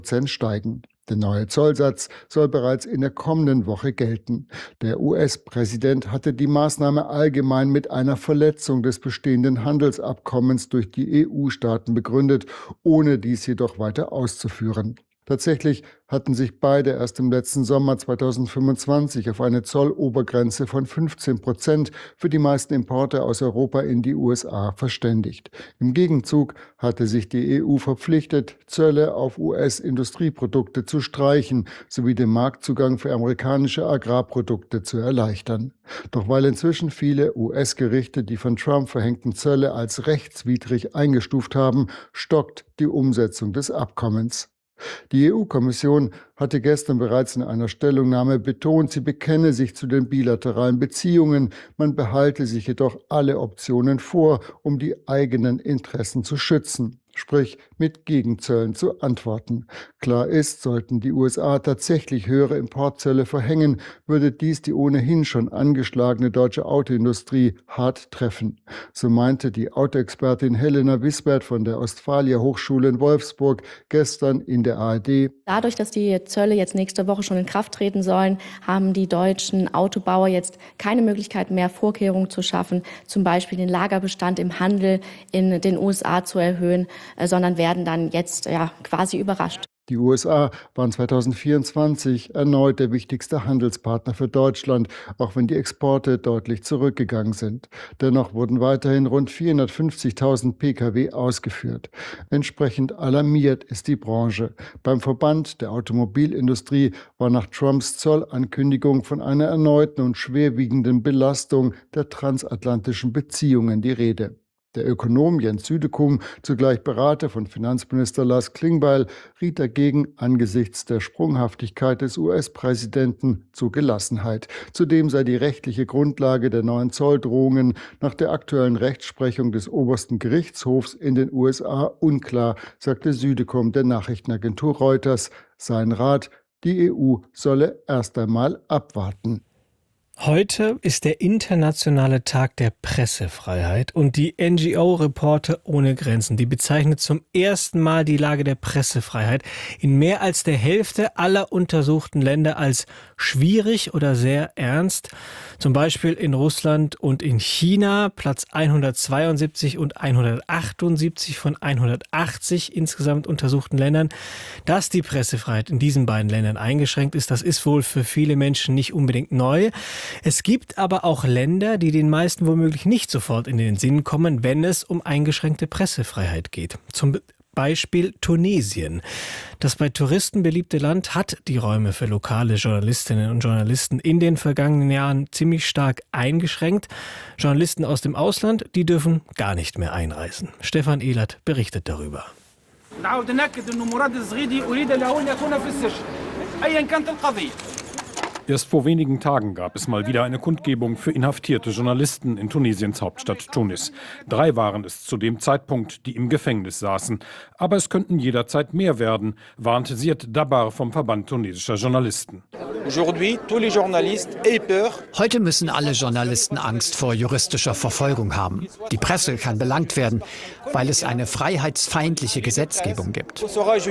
steigen. Der neue Zollsatz soll bereits in der kommenden Woche gelten. Der US-Präsident hatte die Maßnahme allgemein mit einer Verletzung des bestehenden Handelsabkommens durch die EU-Staaten begründet, ohne dies jedoch weiter auszuführen. Tatsächlich hatten sich beide erst im letzten Sommer 2025 auf eine Zollobergrenze von 15% für die meisten Importe aus Europa in die USA verständigt. Im Gegenzug hatte sich die EU verpflichtet, Zölle auf US-Industrieprodukte zu streichen, sowie den Marktzugang für amerikanische Agrarprodukte zu erleichtern. Doch weil inzwischen viele US-Gerichte die von Trump verhängten Zölle als rechtswidrig eingestuft haben, stockt die Umsetzung des Abkommens. Die EU-Kommission hatte gestern bereits in einer Stellungnahme betont, sie bekenne sich zu den bilateralen Beziehungen, man behalte sich jedoch alle Optionen vor, um die eigenen Interessen zu schützen, sprich mit Gegenzöllen zu antworten. Klar ist, sollten die USA tatsächlich höhere Importzölle verhängen, würde dies die ohnehin schon angeschlagene deutsche Autoindustrie hart treffen. So meinte die Autoexpertin Helena Wisbert von der Ostfalia Hochschule in Wolfsburg gestern in der ARD. Dadurch, dass die Zölle jetzt nächste Woche schon in Kraft treten sollen, haben die deutschen Autobauer jetzt keine Möglichkeit mehr, Vorkehrungen zu schaffen, zum Beispiel den Lagerbestand im Handel in den USA zu erhöhen, sondern werden dann jetzt quasi überrascht. Die USA waren 2024 erneut der wichtigste Handelspartner für Deutschland, auch wenn die Exporte deutlich zurückgegangen sind. Dennoch wurden weiterhin rund 450.000 Pkw ausgeführt. Entsprechend alarmiert ist die Branche. Beim Verband der Automobilindustrie war nach Trumps Zollankündigung von einer erneuten und schwerwiegenden Belastung der transatlantischen Beziehungen die Rede. Der Ökonom Jens Südekum, zugleich Berater von Finanzminister Lars Klingbeil, riet dagegen angesichts der Sprunghaftigkeit des US-Präsidenten zur Gelassenheit. Zudem sei die rechtliche Grundlage der neuen Zolldrohungen nach der aktuellen Rechtsprechung des obersten Gerichtshofs in den USA unklar, sagte Südekum der Nachrichtenagentur Reuters. Sein Rat: Die EU solle erst einmal abwarten. Heute ist der internationale Tag der Pressefreiheit und die NGO Reporter ohne Grenzen, die bezeichnet zum ersten Mal die Lage der Pressefreiheit in mehr als der Hälfte aller untersuchten Länder als schwierig oder sehr ernst. Zum Beispiel in Russland und in China, Platz 172 und 178 von 180 insgesamt untersuchten Ländern. Dass die Pressefreiheit in diesen beiden Ländern eingeschränkt ist, das ist wohl für viele Menschen nicht unbedingt neu. Es gibt aber auch Länder, die den meisten womöglich nicht sofort in den Sinn kommen, wenn es um eingeschränkte Pressefreiheit geht. Zum Beispiel Tunesien. Das bei Touristen beliebte Land hat die Räume für lokale Journalistinnen und Journalisten in den vergangenen Jahren ziemlich stark eingeschränkt. Journalisten aus dem Ausland, die dürfen gar nicht mehr einreisen. Stefan Ehlert berichtet darüber. Erst vor wenigen Tagen gab es mal wieder eine Kundgebung für inhaftierte Journalisten in Tunesiens Hauptstadt Tunis. 3 waren es zu dem Zeitpunkt, die im Gefängnis saßen. Aber es könnten jederzeit mehr werden, warnte Ziad Dabar vom Verband tunesischer Journalisten. Heute müssen alle Journalisten Angst vor juristischer Verfolgung haben. Die Presse kann belangt werden, weil es eine freiheitsfeindliche Gesetzgebung gibt.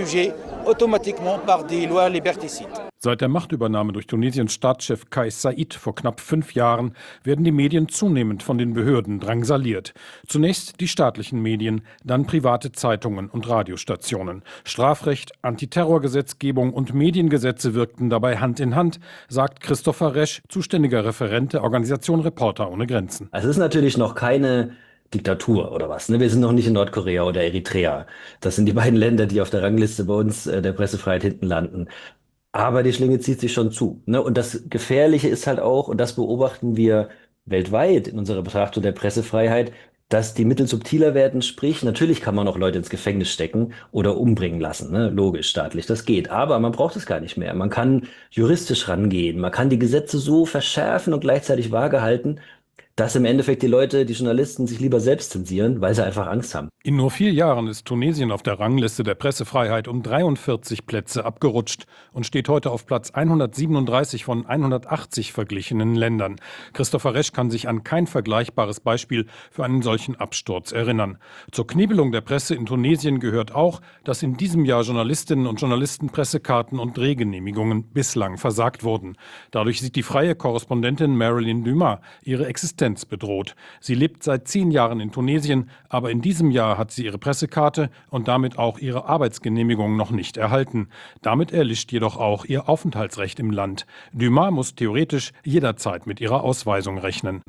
Seit der Machtübernahme durch Tunesiens Staatschef Kais Saied vor knapp 5 Jahren werden die Medien zunehmend von den Behörden drangsaliert. Zunächst die staatlichen Medien, dann private Zeitungen und Radiostationen. Strafrecht, Antiterrorgesetzgebung und Mediengesetze wirkten dabei Hand in Hand, sagt Christopher Resch, zuständiger Referent der Organisation Reporter ohne Grenzen. Also es ist natürlich noch keine Diktatur oder was. Wir sind noch nicht in Nordkorea oder Eritrea. Das sind die beiden Länder, die auf der Rangliste bei uns der Pressefreiheit hinten landen. Aber die Schlinge zieht sich schon zu. Und das Gefährliche ist halt auch, und das beobachten wir weltweit in unserer Betrachtung der Pressefreiheit, dass die Mittel subtiler werden. Sprich, natürlich kann man auch Leute ins Gefängnis stecken oder umbringen lassen. Logisch, staatlich, das geht. Aber man braucht es gar nicht mehr. Man kann juristisch rangehen. Man kann die Gesetze so verschärfen und gleichzeitig vage halten, dass im Endeffekt die Leute, die Journalisten sich lieber selbst zensieren, weil sie einfach Angst haben. In nur 4 Jahren ist Tunesien auf der Rangliste der Pressefreiheit um 43 Plätze abgerutscht und steht heute auf Platz 137 von 180 verglichenen Ländern. Christopher Resch kann sich an kein vergleichbares Beispiel für einen solchen Absturz erinnern. Zur Knebelung der Presse in Tunesien gehört auch, dass in diesem Jahr Journalistinnen und Journalisten Pressekarten und Drehgenehmigungen bislang versagt wurden. Dadurch sieht die freie Korrespondentin Marilyn Dumas ihre Existenz bedroht. Sie lebt seit 10 Jahren in Tunesien, aber in diesem Jahr hat sie ihre Pressekarte und damit auch ihre Arbeitsgenehmigung noch nicht erhalten. Damit erlischt jedoch auch ihr Aufenthaltsrecht im Land. Dumas muss theoretisch jederzeit mit ihrer Ausweisung rechnen.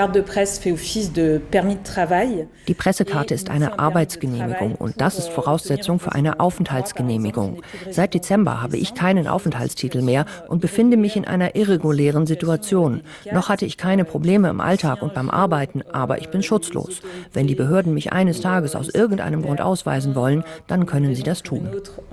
Die Pressekarte ist eine Arbeitsgenehmigung und das ist Voraussetzung für eine Aufenthaltsgenehmigung. Seit Dezember habe ich keinen Aufenthaltstitel mehr und befinde mich in einer irregulären Situation. Noch hatte ich keine Probleme im Alltag und beim Arbeiten, aber ich bin schutzlos. Wenn die Behörden mich eines Tages aus irgendeinem Grund ausweisen wollen, dann können sie das tun.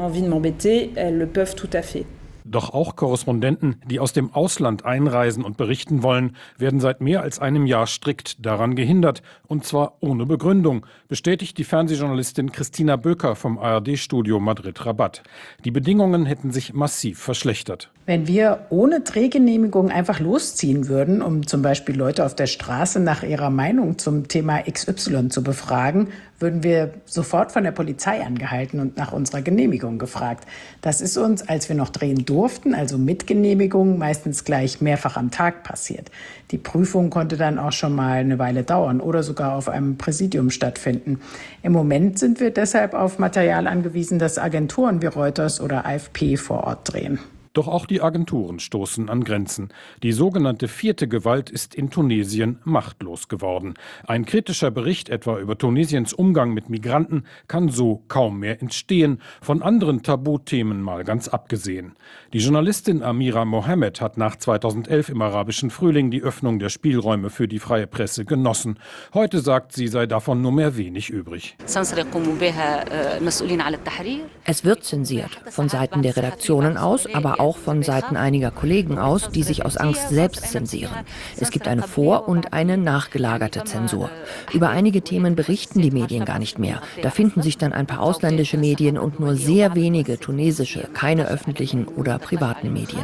Doch auch Korrespondenten, die aus dem Ausland einreisen und berichten wollen, werden seit mehr als einem Jahr strikt daran gehindert, und zwar ohne Begründung, bestätigt die Fernsehjournalistin Christina Böker vom ARD-Studio Madrid-Rabat. Die Bedingungen hätten sich massiv verschlechtert. Wenn wir ohne Drehgenehmigung einfach losziehen würden, um zum Beispiel Leute auf der Straße nach ihrer Meinung zum Thema XY zu befragen, würden wir sofort von der Polizei angehalten und nach unserer Genehmigung gefragt. Das ist uns, als wir noch drehen durften, also mit Genehmigung, meistens gleich mehrfach am Tag passiert. Die Prüfung konnte dann auch schon mal eine Weile dauern oder sogar auf einem Präsidium stattfinden. Im Moment sind wir deshalb auf Material angewiesen, das Agenturen wie Reuters oder AFP vor Ort drehen. Doch auch die Agenturen stoßen an Grenzen. Die sogenannte 4. Gewalt ist in Tunesien machtlos geworden. Ein kritischer Bericht etwa über Tunesiens Umgang mit Migranten kann so kaum mehr entstehen, von anderen Tabuthemen mal ganz abgesehen. Die Journalistin Amira Mohammed hat nach 2011 im arabischen Frühling die Öffnung der Spielräume für die freie Presse genossen. Heute sagt sie, sei davon nur mehr wenig übrig. Es wird zensiert, von Seiten der Redaktionen aus, aber auch von Seiten einiger Kollegen aus, die sich aus Angst selbst zensieren. Es gibt eine vor- und eine nachgelagerte Zensur. Über einige Themen berichten die Medien gar nicht mehr. Da finden sich dann ein paar ausländische Medien und nur sehr wenige tunesische, keine öffentlichen oder privaten Medien.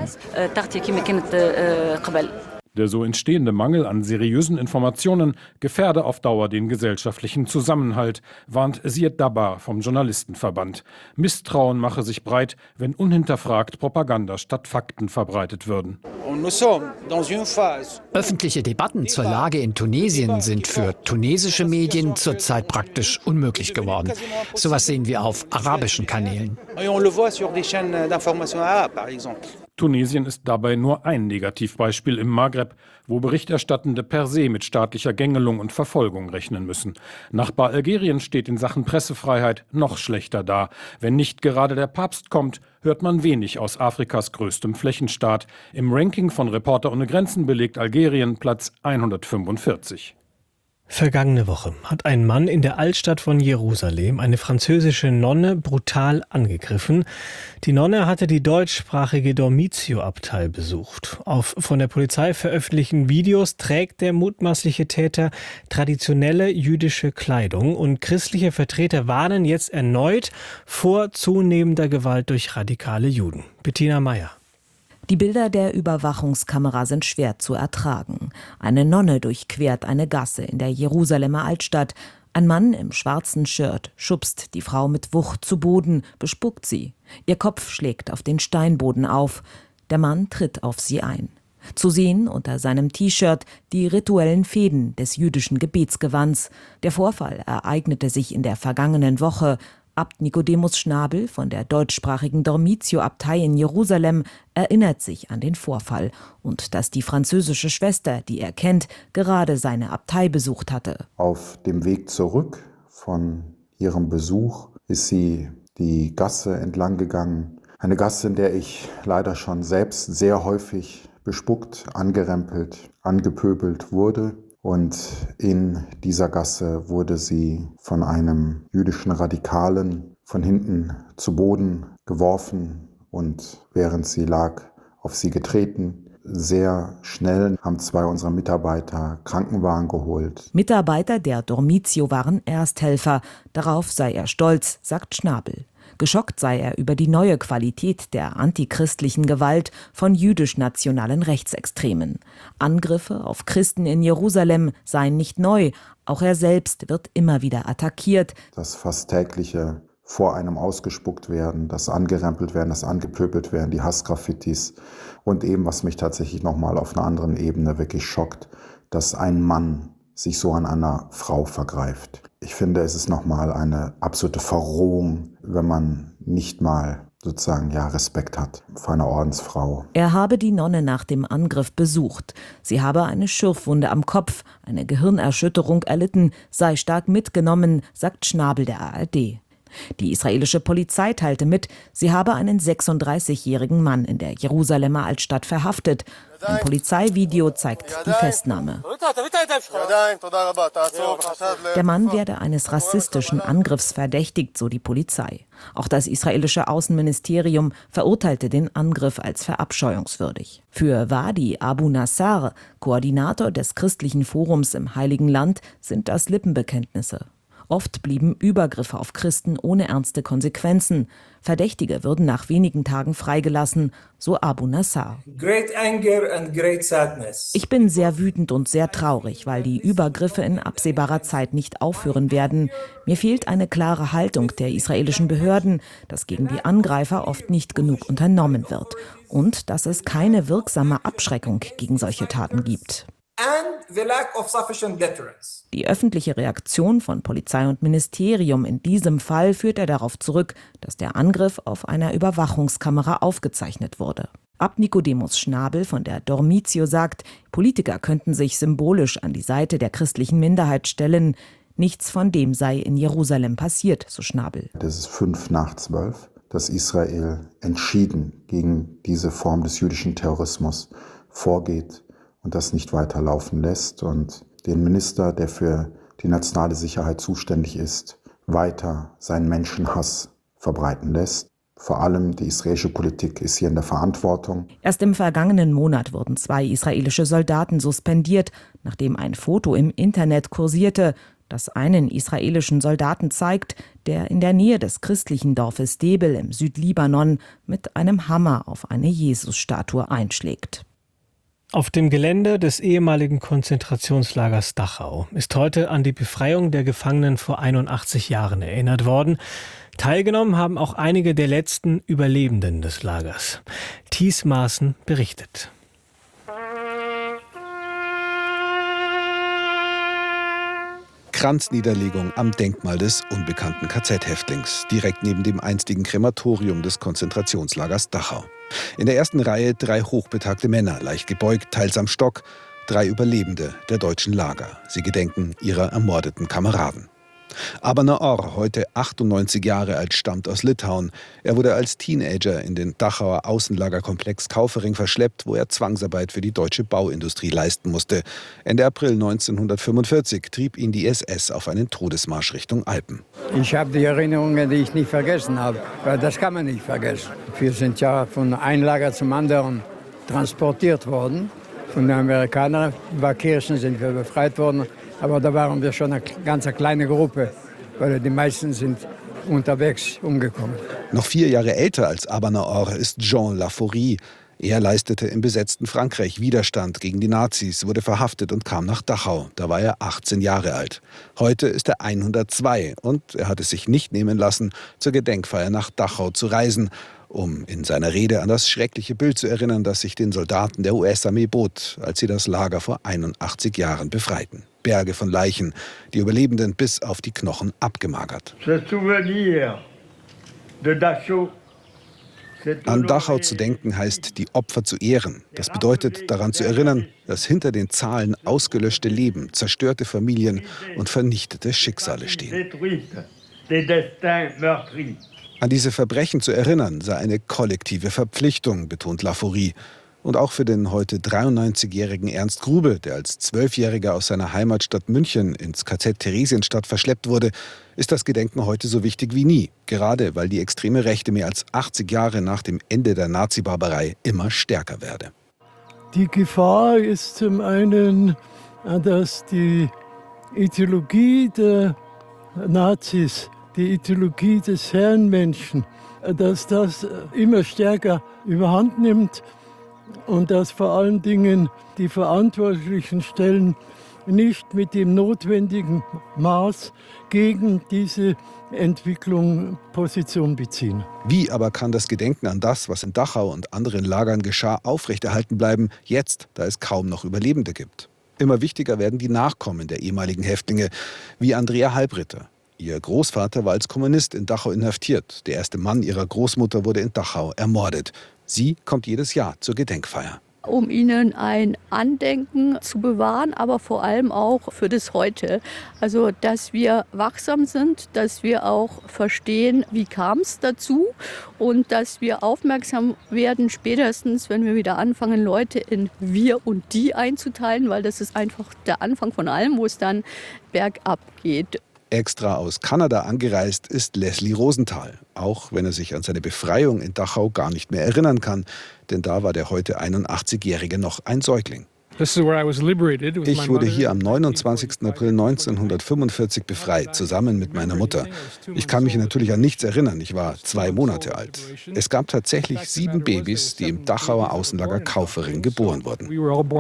Der so entstehende Mangel an seriösen Informationen gefährde auf Dauer den gesellschaftlichen Zusammenhalt, warnt Ziad Dabar vom Journalistenverband. Misstrauen mache sich breit, wenn unhinterfragt Propaganda statt Fakten verbreitet würden. Öffentliche Debatten zur Lage in Tunesien sind für tunesische Medien zurzeit praktisch unmöglich geworden. Sowas sehen wir auf arabischen Kanälen. Tunesien ist dabei nur ein Negativbeispiel im Maghreb, wo Berichterstattende per se mit staatlicher Gängelung und Verfolgung rechnen müssen. Nachbar Algerien steht in Sachen Pressefreiheit noch schlechter da. Wenn nicht gerade der Papst kommt, hört man wenig aus Afrikas größtem Flächenstaat. Im Ranking von Reporter ohne Grenzen belegt Algerien Platz 145. Vergangene Woche hat ein Mann in der Altstadt von Jerusalem eine französische Nonne brutal angegriffen. Die Nonne hatte die deutschsprachige Dormitio-Abtei besucht. Auf von der Polizei veröffentlichten Videos trägt der mutmaßliche Täter traditionelle jüdische Kleidung und christliche Vertreter warnen jetzt erneut vor zunehmender Gewalt durch radikale Juden. Bettina Meyer. Die Bilder der Überwachungskamera sind schwer zu ertragen. Eine Nonne durchquert eine Gasse in der Jerusalemer Altstadt. Ein Mann im schwarzen Shirt schubst die Frau mit Wucht zu Boden, bespuckt sie. Ihr Kopf schlägt auf den Steinboden auf. Der Mann tritt auf sie ein. Zu sehen unter seinem T-Shirt die rituellen Fäden des jüdischen Gebetsgewands. Der Vorfall ereignete sich in der vergangenen Woche. Abt Nikodemus Schnabel von der deutschsprachigen Dormitio-Abtei in Jerusalem erinnert sich an den Vorfall und dass die französische Schwester, die er kennt, gerade seine Abtei besucht hatte. Auf dem Weg zurück von ihrem Besuch ist sie die Gasse entlang gegangen. Eine Gasse, in der ich leider schon selbst sehr häufig bespuckt, angerempelt, angepöbelt wurde. Und in dieser Gasse wurde sie von einem jüdischen Radikalen von hinten zu Boden geworfen und während sie lag, auf sie getreten. sehr schnell haben 2 unserer Mitarbeiter Krankenwagen geholt. Mitarbeiter der Dormitio waren Ersthelfer. Darauf sei er stolz, sagt Schnabel. Geschockt sei er über die neue Qualität der antichristlichen Gewalt von jüdisch-nationalen Rechtsextremen. Angriffe auf Christen in Jerusalem seien nicht neu. Auch er selbst wird immer wieder attackiert. Das fast tägliche vor einem ausgespuckt werden, das angerempelt werden, das angepöbelt werden, die Hassgraffitis. Und eben, was mich tatsächlich nochmal auf einer anderen Ebene wirklich schockt, dass ein Mann sich so an einer Frau vergreift. Ich finde, es ist nochmal eine absolute Verrohung, wenn man nicht mal sozusagen Respekt hat vor einer Ordensfrau. Er habe die Nonne nach dem Angriff besucht. Sie habe eine Schürfwunde am Kopf, eine Gehirnerschütterung erlitten, sei stark mitgenommen, sagt Schnabel der ARD. Die israelische Polizei teilte mit, sie habe einen 36-jährigen Mann in der Jerusalemer Altstadt verhaftet. Ein Polizeivideo zeigt die Festnahme. Der Mann werde eines rassistischen Angriffs verdächtigt, so die Polizei. Auch das israelische Außenministerium verurteilte den Angriff als verabscheuungswürdig. Für Wadi Abu Nassar, Koordinator des christlichen Forums im Heiligen Land, sind das Lippenbekenntnisse. Oft blieben Übergriffe auf Christen ohne ernste Konsequenzen. Verdächtige würden nach wenigen Tagen freigelassen, so Abu Nassar. Ich bin sehr wütend und sehr traurig, weil die Übergriffe in absehbarer Zeit nicht aufhören werden. Mir fehlt eine klare Haltung der israelischen Behörden, dass gegen die Angreifer oft nicht genug unternommen wird und dass es keine wirksame Abschreckung gegen solche Taten gibt. Die öffentliche Reaktion von Polizei und Ministerium in diesem Fall führt er darauf zurück, dass der Angriff auf einer Überwachungskamera aufgezeichnet wurde. Ab Nicodemus Schnabel von der Dormitio sagt, Politiker könnten sich symbolisch an die Seite der christlichen Minderheit stellen. Nichts von dem sei in Jerusalem passiert, so Schnabel. Das ist 11:55, dass Israel entschieden gegen diese Form des jüdischen Terrorismus vorgeht und das nicht weiterlaufen lässt und den Minister, der für die nationale Sicherheit zuständig ist, weiter seinen Menschenhass verbreiten lässt. Vor allem die israelische Politik ist hier in der Verantwortung. Erst im vergangenen Monat wurden 2 israelische Soldaten suspendiert, nachdem ein Foto im Internet kursierte, das einen israelischen Soldaten zeigt, der in der Nähe des christlichen Dorfes Debel im Südlibanon mit einem Hammer auf eine Jesusstatue einschlägt. Auf dem Gelände des ehemaligen Konzentrationslagers Dachau ist heute an die Befreiung der Gefangenen vor 81 Jahren erinnert worden. Teilgenommen haben auch einige der letzten Überlebenden des Lagers. Thies Maaßen berichtet. Kranzniederlegung am Denkmal des unbekannten KZ-Häftlings, direkt neben dem einstigen Krematorium des Konzentrationslagers Dachau. In der ersten Reihe 3 hochbetagte Männer, leicht gebeugt, teils am Stock, 3 Überlebende der deutschen Lager. Sie gedenken ihrer ermordeten Kameraden. Aber Naor, heute 98 Jahre alt, stammt aus Litauen. Er wurde als Teenager in den Dachauer Außenlagerkomplex Kaufering verschleppt, wo er Zwangsarbeit für die deutsche Bauindustrie leisten musste. Ende April 1945 trieb ihn die SS auf einen Todesmarsch Richtung Alpen. Ich habe die Erinnerungen, die ich nicht vergessen habe, weil das kann man nicht vergessen. Wir sind ja von einem Lager zum anderen transportiert worden. Von den Amerikanern, bei Kirchen sind wir befreit worden. Aber da waren wir schon eine ganz kleine Gruppe, weil die meisten sind unterwegs umgekommen. Noch 4 Jahre älter als Abba Naor ist Jean Laforie. Er leistete im besetzten Frankreich Widerstand gegen die Nazis, wurde verhaftet und kam nach Dachau. Da war er 18 Jahre alt. Heute ist er 102 und er hat es sich nicht nehmen lassen, zur Gedenkfeier nach Dachau zu reisen, um in seiner Rede an das schreckliche Bild zu erinnern, das sich den Soldaten der US-Armee bot, als sie das Lager vor 81 Jahren befreiten. Berge von Leichen, die Überlebenden bis auf die Knochen abgemagert. An Dachau zu denken heißt, die Opfer zu ehren. Das bedeutet, daran zu erinnern, dass hinter den Zahlen ausgelöschte Leben, zerstörte Familien und vernichtete Schicksale stehen. An diese Verbrechen zu erinnern, sei eine kollektive Verpflichtung, betont Laforie. Und auch für den heute 93-jährigen Ernst Grube, der als 12-Jähriger aus seiner Heimatstadt München ins KZ Theresienstadt verschleppt wurde, ist das Gedenken heute so wichtig wie nie. Gerade weil die extreme Rechte mehr als 80 Jahre nach dem Ende der Nazi-Barbarei immer stärker werde. Die Gefahr ist zum einen, dass die Ideologie der Nazis, die Ideologie des Herrenmenschen, dass das immer stärker überhand nimmt und dass vor allen Dingen die verantwortlichen Stellen nicht mit dem notwendigen Maß gegen diese Entwicklung Position beziehen. Wie aber kann das Gedenken an das, was in Dachau und anderen Lagern geschah, aufrechterhalten bleiben, jetzt, da es kaum noch Überlebende gibt? Immer wichtiger werden die Nachkommen der ehemaligen Häftlinge, wie Andrea Halbritter. Ihr Großvater war als Kommunist in Dachau inhaftiert. Der erste Mann ihrer Großmutter wurde in Dachau ermordet. Sie kommt jedes Jahr zur Gedenkfeier. Um ihnen ein Andenken zu bewahren, aber vor allem auch für das Heute. Also, dass wir wachsam sind, dass wir auch verstehen, wie kam es dazu und dass wir aufmerksam werden, spätestens, wenn wir wieder anfangen, Leute in wir und die einzuteilen, weil das ist einfach der Anfang von allem, wo es dann bergab geht. Extra aus Kanada angereist ist Leslie Rosenthal, auch wenn er sich an seine Befreiung in Dachau gar nicht mehr erinnern kann, denn da war der heute 81-Jährige noch ein Säugling. Ich wurde hier am 29. April 1945 befreit, zusammen mit meiner Mutter. Ich kann mich natürlich an nichts erinnern, ich war 2 Monate alt. Es gab tatsächlich 7 Babys, die im Dachauer Außenlager Kaufering geboren wurden.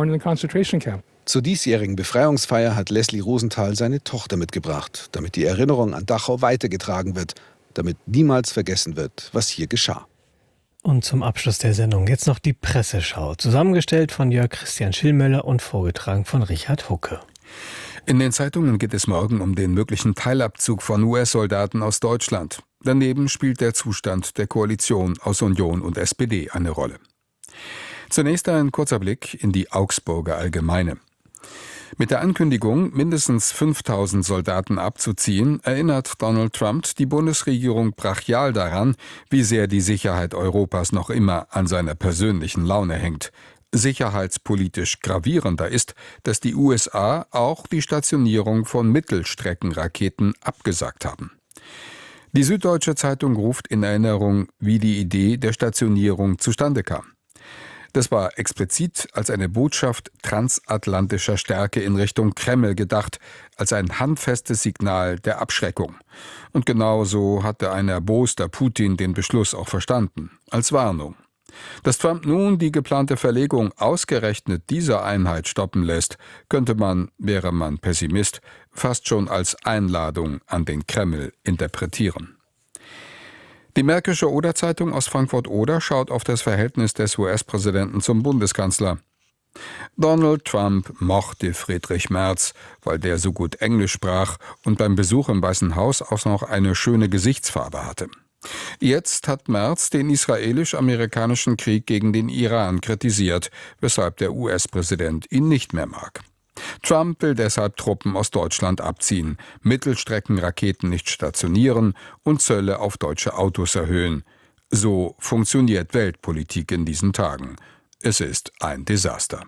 Zur diesjährigen Befreiungsfeier hat Leslie Rosenthal seine Tochter mitgebracht, damit die Erinnerung an Dachau weitergetragen wird, damit niemals vergessen wird, was hier geschah. Und zum Abschluss der Sendung jetzt noch die Presseschau, zusammengestellt von Jörg Christian Schillmöller und vorgetragen von Richard Hucke. In den Zeitungen geht es morgen um den möglichen Teilabzug von US-Soldaten aus Deutschland. Daneben spielt der Zustand der Koalition aus Union und SPD eine Rolle. Zunächst ein kurzer Blick in die Augsburger Allgemeine. Mit der Ankündigung, mindestens 5.000 Soldaten abzuziehen, erinnert Donald Trump die Bundesregierung brachial daran, wie sehr die Sicherheit Europas noch immer an seiner persönlichen Laune hängt. Sicherheitspolitisch gravierender ist, dass die USA auch die Stationierung von Mittelstreckenraketen abgesagt haben. Die Süddeutsche Zeitung ruft in Erinnerung, wie die Idee der Stationierung zustande kam. Das war explizit als eine Botschaft transatlantischer Stärke in Richtung Kreml gedacht, als ein handfestes Signal der Abschreckung. Und genauso hatte ein erboster Putin den Beschluss auch verstanden, als Warnung. Dass Trump nun die geplante Verlegung ausgerechnet dieser Einheit stoppen lässt, könnte man, wäre man Pessimist, fast schon als Einladung an den Kreml interpretieren. Die Märkische Oder-Zeitung aus Frankfurt-Oder schaut auf das Verhältnis des US-Präsidenten zum Bundeskanzler. Donald Trump mochte Friedrich Merz, weil der so gut Englisch sprach und beim Besuch im Weißen Haus auch noch eine schöne Gesichtsfarbe hatte. Jetzt hat Merz den israelisch-amerikanischen Krieg gegen den Iran kritisiert, weshalb der US-Präsident ihn nicht mehr mag. Trump will deshalb Truppen aus Deutschland abziehen, Mittelstreckenraketen nicht stationieren und Zölle auf deutsche Autos erhöhen. So funktioniert Weltpolitik in diesen Tagen. Es ist ein Desaster.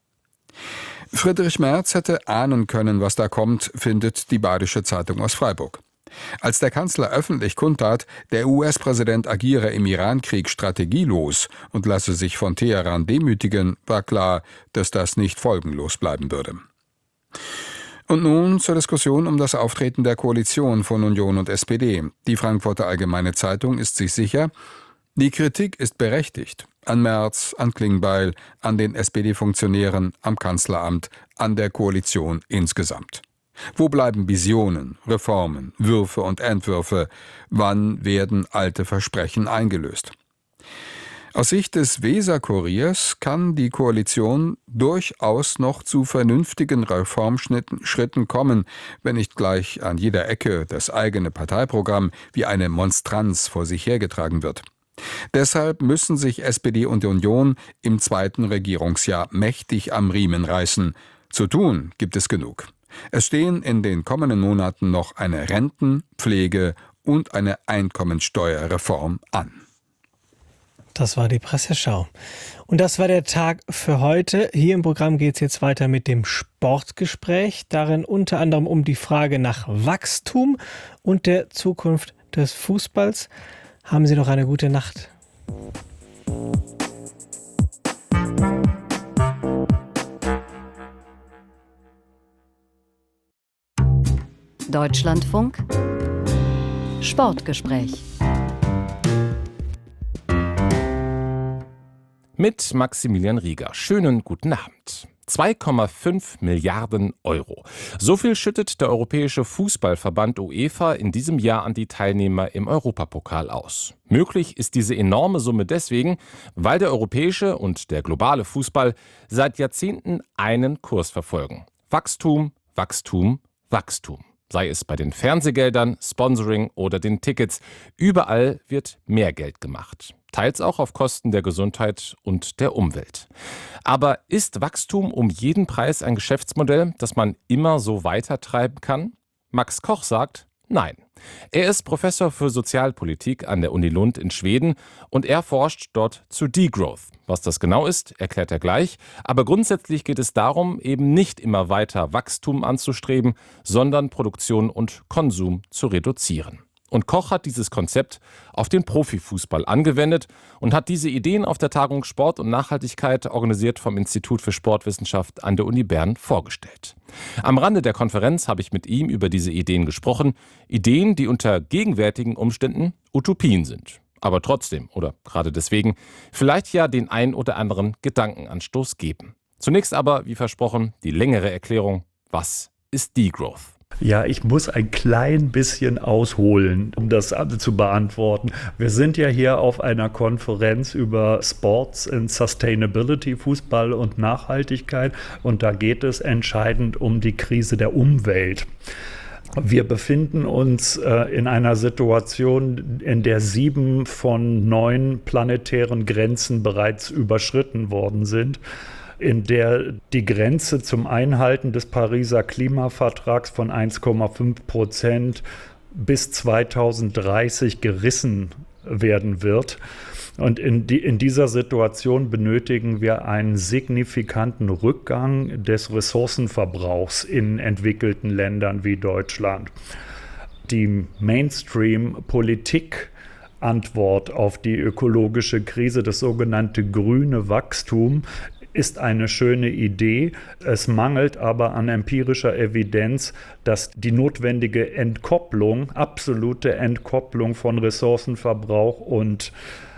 Friedrich Merz hätte ahnen können, was da kommt, findet die Badische Zeitung aus Freiburg. Als der Kanzler öffentlich kundtat, der US-Präsident agiere im Iran-Krieg strategielos und lasse sich von Teheran demütigen, war klar, dass das nicht folgenlos bleiben würde. Und nun zur Diskussion um das Auftreten der Koalition von Union und SPD. Die Frankfurter Allgemeine Zeitung ist sich sicher, die Kritik ist berechtigt. An Merz, an Klingbeil, an den SPD-Funktionären, am Kanzleramt, an der Koalition insgesamt. Wo bleiben Visionen, Reformen, Würfe und Entwürfe? Wann werden alte Versprechen eingelöst? Aus Sicht des Weser-Kuriers kann die Koalition durchaus noch zu vernünftigen Reformschritten kommen, wenn nicht gleich an jeder Ecke das eigene Parteiprogramm wie eine Monstranz vor sich hergetragen wird. Deshalb müssen sich SPD und Union im zweiten Regierungsjahr mächtig am Riemen reißen. Zu tun gibt es genug. Es stehen in den kommenden Monaten noch eine Renten-, Pflege- und eine Einkommensteuerreform an. Das war die Presseschau. Und das war der Tag für heute. Hier im Programm geht es jetzt weiter mit dem Sportgespräch. Darin unter anderem um die Frage nach Wachstum und der Zukunft des Fußballs. Haben Sie noch eine gute Nacht. Deutschlandfunk Sportgespräch mit Maximilian Rieger. Schönen guten Abend. 2,5 Milliarden Euro. So viel schüttet der Europäische Fußballverband UEFA in diesem Jahr an die Teilnehmer im Europapokal aus. Möglich ist diese enorme Summe deswegen, weil der europäische und der globale Fußball seit Jahrzehnten einen Kurs verfolgen. Wachstum, Wachstum, Wachstum. Sei es bei den Fernsehgeldern, Sponsoring oder den Tickets. Überall wird mehr Geld gemacht. Teils auch auf Kosten der Gesundheit und der Umwelt. Aber ist Wachstum um jeden Preis ein Geschäftsmodell, das man immer so weitertreiben kann? Max Koch sagt, nein. Er ist Professor für Sozialpolitik an der Uni Lund in Schweden und er forscht dort zu Degrowth. Was das genau ist, erklärt er gleich. Aber grundsätzlich geht es darum, eben nicht immer weiter Wachstum anzustreben, sondern Produktion und Konsum zu reduzieren. Und Koch hat dieses Konzept auf den Profifußball angewendet und hat diese Ideen auf der Tagung Sport und Nachhaltigkeit, organisiert vom Institut für Sportwissenschaft an der Uni Bern, vorgestellt. Am Rande der Konferenz habe ich mit ihm über diese Ideen gesprochen. Ideen, die unter gegenwärtigen Umständen Utopien sind. Aber trotzdem, oder gerade deswegen, vielleicht ja den ein oder anderen Gedankenanstoß geben. Zunächst aber, wie versprochen, die längere Erklärung, was ist Degrowth? Ja, ich muss ein klein bisschen ausholen, um das zu beantworten. Wir sind ja hier auf einer Konferenz über Sports and Sustainability, Fußball und Nachhaltigkeit. Und da geht es entscheidend um die Krise der Umwelt. Wir befinden uns in einer Situation, in der 7 von 9 planetären Grenzen bereits überschritten worden sind, in der die Grenze zum Einhalten des Pariser Klimavertrags von 1,5% bis 2030 gerissen werden wird. Und in dieser Situation benötigen wir einen signifikanten Rückgang des Ressourcenverbrauchs in entwickelten Ländern wie Deutschland. Die Mainstream-Politik-Antwort auf die ökologische Krise, das sogenannte grüne Wachstum, ist eine schöne Idee. Es mangelt aber an empirischer Evidenz, dass die notwendige Entkopplung, absolute Entkopplung von Ressourcenverbrauch und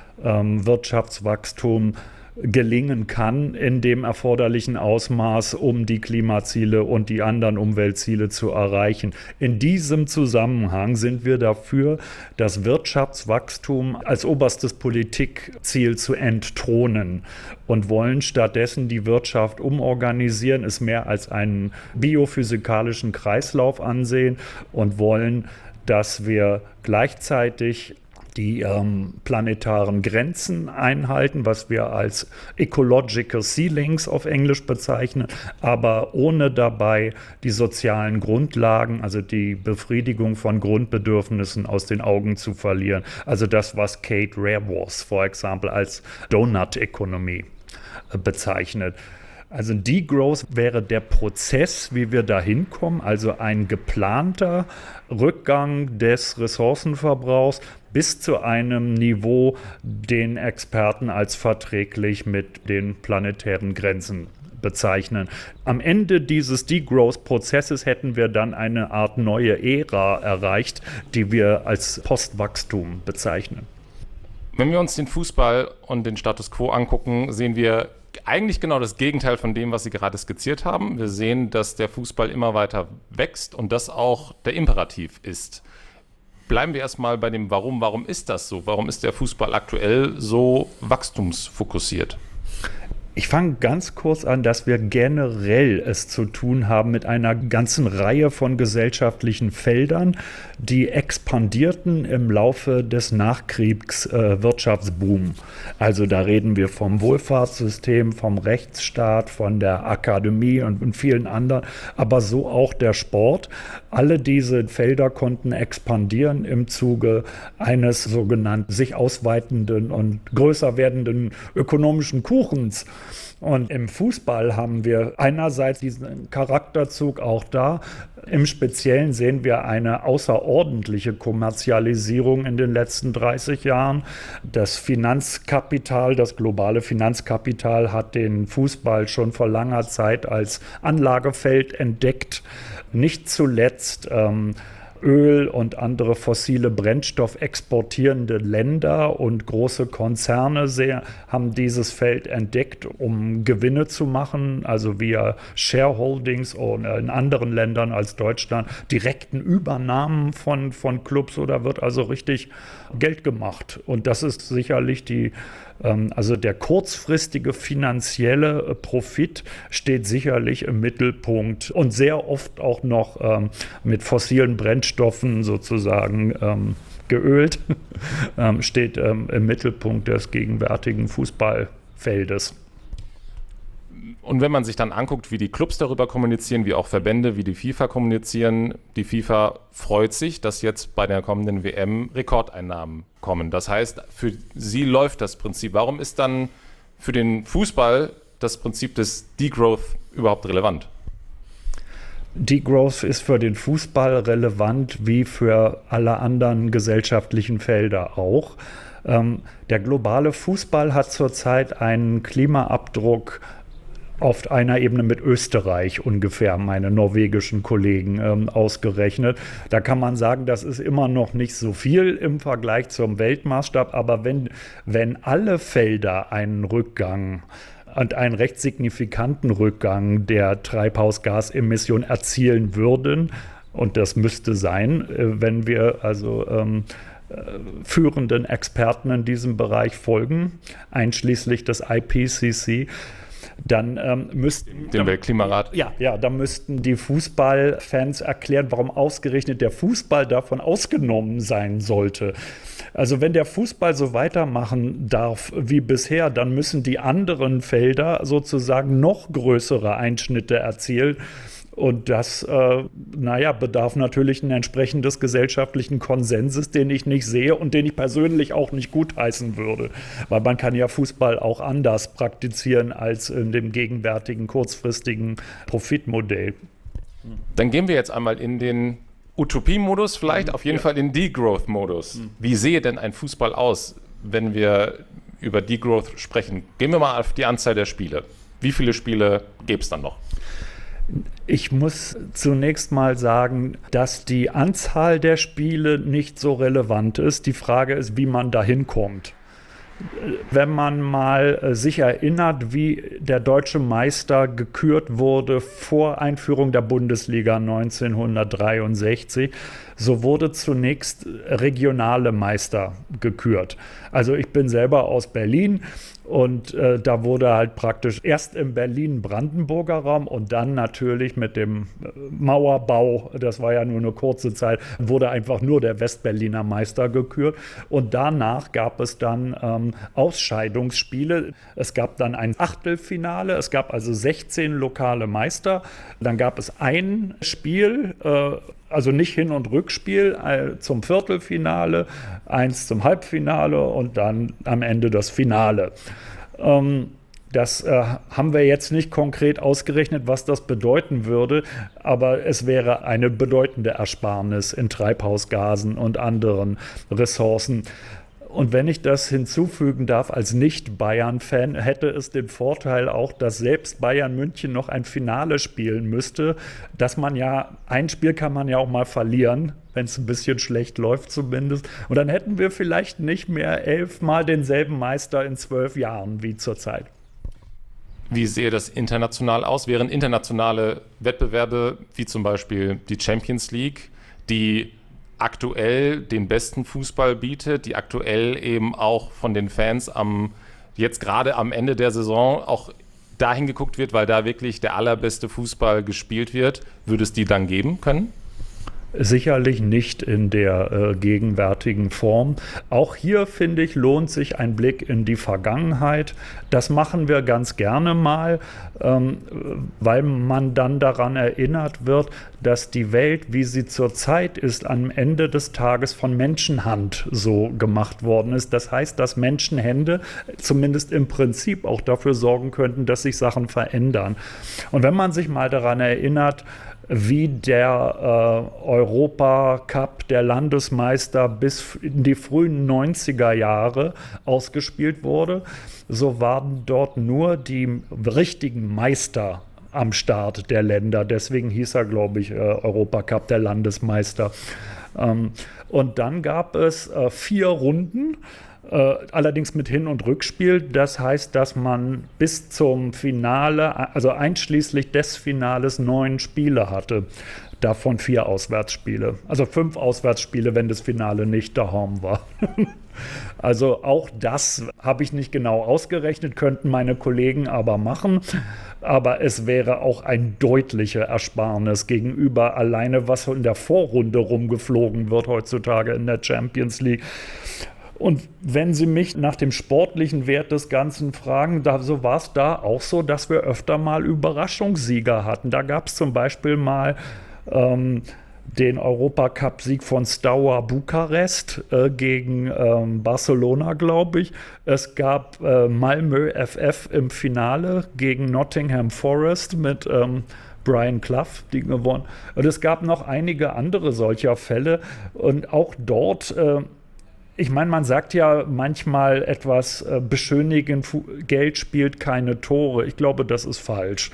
Wirtschaftswachstum gelingen kann in dem erforderlichen Ausmaß, um die Klimaziele und die anderen Umweltziele zu erreichen. In diesem Zusammenhang sind wir dafür, das Wirtschaftswachstum als oberstes Politikziel zu entthronen und wollen stattdessen die Wirtschaft umorganisieren, es mehr als einen biophysikalischen Kreislauf ansehen und wollen, dass wir gleichzeitig die planetaren Grenzen einhalten, was wir als Ecological Ceilings auf Englisch bezeichnen, aber ohne dabei die sozialen Grundlagen, also die Befriedigung von Grundbedürfnissen aus den Augen zu verlieren. Also das, was Kate Raworth, for example, als Donut Economy bezeichnet. Also Degrowth wäre der Prozess, wie wir da hinkommen, also ein geplanter Rückgang des Ressourcenverbrauchs bis zu einem Niveau, den Experten als verträglich mit den planetären Grenzen bezeichnen. Am Ende dieses Degrowth-Prozesses hätten wir dann eine Art neue Ära erreicht, die wir als Postwachstum bezeichnen. Wenn wir uns den Fußball und den Status quo angucken, sehen wir eigentlich genau das Gegenteil von dem, was Sie gerade skizziert haben. Wir sehen, dass der Fußball immer weiter wächst und das auch der Imperativ ist. Bleiben wir erstmal bei dem Warum. Warum ist das so? Warum ist der Fußball aktuell so wachstumsfokussiert? Ich fange ganz kurz an, dass wir generell es zu tun haben mit einer ganzen Reihe von gesellschaftlichen Feldern, die expandierten im Laufe des Nachkriegswirtschaftsboom. Also da reden wir vom Wohlfahrtssystem, vom Rechtsstaat, von der Akademie und vielen anderen, aber so auch der Sport. Alle diese Felder konnten expandieren im Zuge eines sogenannten sich ausweitenden und größer werdenden ökonomischen Kuchens. Und im Fußball haben wir einerseits diesen Charakterzug auch da. Im Speziellen sehen wir eine außerordentliche Kommerzialisierung in den letzten 30 Jahren. Das Finanzkapital, das globale Finanzkapital hat den Fußball schon vor langer Zeit als Anlagefeld entdeckt. Nicht zuletzt Öl und andere fossile Brennstoff exportierende Länder und große Konzerne haben dieses Feld entdeckt, um Gewinne zu machen, also via Shareholdings und in anderen Ländern als Deutschland direkten Übernahmen von Clubs, oder wird also richtig Geld gemacht. Und das ist sicherlich also der kurzfristige finanzielle Profit steht sicherlich im Mittelpunkt und sehr oft auch noch mit fossilen Brennstoffen sozusagen geölt, steht im Mittelpunkt des gegenwärtigen Fußballfeldes. Und wenn man sich dann anguckt, wie die Clubs darüber kommunizieren, wie auch Verbände, wie die FIFA kommunizieren, die FIFA freut sich, dass jetzt bei der kommenden WM Rekordeinnahmen kommen. Das heißt, für sie läuft das Prinzip. Warum ist dann für den Fußball das Prinzip des Degrowth überhaupt relevant? Degrowth ist für den Fußball relevant wie für alle anderen gesellschaftlichen Felder auch. Der globale Fußball hat zurzeit einen Klimaabdruck auf einer Ebene mit Österreich ungefähr, meine norwegischen Kollegen ausgerechnet. Da kann man sagen, das ist immer noch nicht so viel im Vergleich zum Weltmaßstab, aber wenn alle Felder einen Rückgang und einen recht signifikanten Rückgang der Treibhausgasemissionen erzielen würden, und das müsste sein, wenn wir also führenden Experten in diesem Bereich folgen, einschließlich des IPCC, dann müssten dem Weltklimarat. Da müssten die Fußballfans erklären, warum ausgerechnet der Fußball davon ausgenommen sein sollte. Also wenn der Fußball so weitermachen darf wie bisher, dann müssen die anderen Felder sozusagen noch größere Einschnitte erzielen. Und das bedarf natürlich ein entsprechendes gesellschaftlichen Konsenses, den ich nicht sehe und den ich persönlich auch nicht gutheißen würde. Weil man kann ja Fußball auch anders praktizieren als in dem gegenwärtigen kurzfristigen Profitmodell. Dann gehen wir jetzt einmal in den Utopie-Modus, vielleicht auf jeden Fall in den Degrowth-Modus. Wie sehe denn ein Fußball aus, wenn wir über Degrowth sprechen? Gehen wir mal auf die Anzahl der Spiele. Wie viele Spiele gäbe es dann noch? Ich muss zunächst mal sagen, dass die Anzahl der Spiele nicht so relevant ist. Die Frage ist, wie man dahin kommt. Wenn man mal sich erinnert, wie der deutsche Meister gekürt wurde vor Einführung der Bundesliga 1963, so wurde zunächst regionale Meister gekürt. Also ich bin selber aus Berlin. Und da wurde halt praktisch erst im Berlin-Brandenburger Raum und dann natürlich mit dem Mauerbau, das war ja nur eine kurze Zeit, wurde einfach nur der Westberliner Meister gekürt. Und danach gab es dann Ausscheidungsspiele. Es gab dann ein Achtelfinale, es gab also 16 lokale Meister. Dann gab es ein Spiel, also nicht Hin- und Rückspiel, zum Viertelfinale, eins zum Halbfinale und dann am Ende das Finale. Das haben wir jetzt nicht konkret ausgerechnet, was das bedeuten würde, aber es wäre eine bedeutende Ersparnis in Treibhausgasen und anderen Ressourcen. Und wenn ich das hinzufügen darf, als Nicht-Bayern-Fan hätte es den Vorteil auch, dass selbst Bayern München noch ein Finale spielen müsste, dass man ja, ein Spiel kann man ja auch mal verlieren, wenn es ein bisschen schlecht läuft zumindest. Und dann hätten wir vielleicht nicht mehr 11 Mal denselben Meister in 12 Jahren wie zurzeit. Wie sehe das international aus? Wären internationale Wettbewerbe, wie zum Beispiel die Champions League, die aktuell den besten Fußball bietet, die aktuell eben auch von den Fans jetzt gerade am Ende der Saison auch dahin geguckt wird, weil da wirklich der allerbeste Fußball gespielt wird, würde es die dann geben können? Sicherlich nicht in der gegenwärtigen Form. Auch hier, finde ich, lohnt sich ein Blick in die Vergangenheit. Das machen wir ganz gerne mal, weil man dann daran erinnert wird, dass die Welt, wie sie zurzeit ist, am Ende des Tages von Menschenhand so gemacht worden ist. Das heißt, dass Menschenhände zumindest im Prinzip auch dafür sorgen könnten, dass sich Sachen verändern. Und wenn man sich mal daran erinnert, wie der Europacup der Landesmeister bis in die frühen 90er Jahre ausgespielt wurde, so waren dort nur die richtigen Meister am Start der Länder. Deswegen hieß er, glaube ich, Europacup der Landesmeister. Und dann gab es 4 Runden, allerdings mit Hin- und Rückspiel. Das heißt, dass man bis zum Finale, also einschließlich des Finales, 9 Spiele hatte. Davon 4 Auswärtsspiele. Also 5 Auswärtsspiele, wenn das Finale nicht daheim war. Also auch das habe ich nicht genau ausgerechnet, könnten meine Kollegen aber machen. Aber es wäre auch ein deutlicher Ersparnis gegenüber alleine, was in der Vorrunde rumgeflogen wird heutzutage in der Champions League. Und wenn Sie mich nach dem sportlichen Wert des Ganzen fragen, so war es da auch so, dass wir öfter mal Überraschungssieger hatten. Da gab es zum Beispiel mal den Europacup-Sieg von Steaua Bukarest gegen Barcelona, glaube ich. Es gab Malmö FF im Finale gegen Nottingham Forest mit Brian Clough, die gewonnen. Und es gab noch einige andere solcher Fälle. Und auch dort ich meine, man sagt ja manchmal etwas beschönigend, Geld spielt keine Tore. Ich glaube, das ist falsch.